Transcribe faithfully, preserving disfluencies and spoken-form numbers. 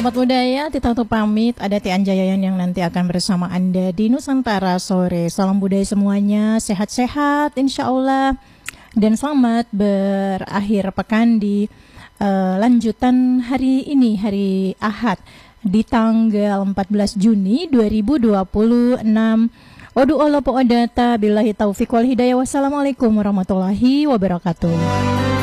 Sahabat budaya, Tita Tuh pamit. Ada Tian Jayayan yang nanti akan bersama Anda di Nusantara Sore. Salam budaya semuanya, sehat-sehat insya Allah. Dan selamat berakhir pekan di uh, lanjutan hari ini, hari Ahad, di tanggal empat belas Juni dua ribu dua puluh enam. Odu Allah po adata billahi taufiq wal hidayah. Wassalamualaikum warahmatullahi wabarakatuh.